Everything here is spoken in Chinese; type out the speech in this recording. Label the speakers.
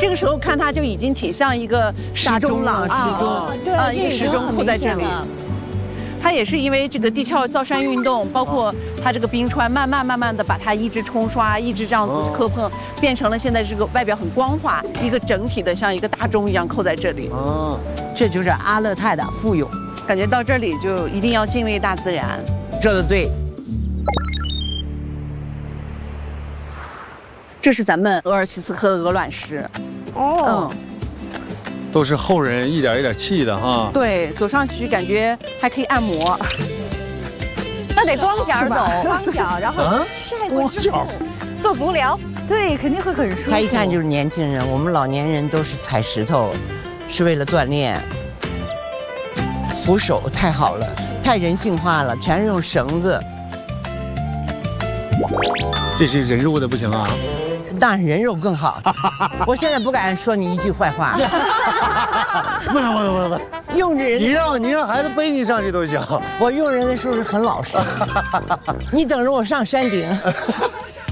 Speaker 1: 这个时候看它就已经挺像一个时钟了，时钟，
Speaker 2: 对，
Speaker 1: 一个时钟扣在这里。它也是因为这个地壳造山运动，包括它这个冰川，慢慢的把它一直冲刷，一直这样子磕碰，变成了现在这个外表很光滑，一个整体的像一个大钟一样扣在这里。
Speaker 3: 哦，这就是阿勒泰的富有。
Speaker 1: 感觉到这里就一定要敬畏大自然。
Speaker 3: 说的对。
Speaker 1: 这是咱们额尔齐斯科的鹅卵石。
Speaker 2: 哦。
Speaker 4: 都是后人一点一点砌的哈。
Speaker 1: 对，走上去感觉还可以按摩。
Speaker 2: 那得光脚走，光脚，然后晒过之后做足疗。
Speaker 5: 对，肯定会很舒服。
Speaker 3: 他一看就是年轻人，我们老年人都是踩石头，是为了锻炼。扶手太好了，太人性化了，全是用绳子。
Speaker 4: 这是人肉的不行啊。
Speaker 3: 当然人肉更好。我现在不敢说你一句坏话。
Speaker 4: 不，
Speaker 3: 用人，
Speaker 4: 你让孩子背你上去都行。
Speaker 3: 我用人的时候是很老实。你等着我上山顶。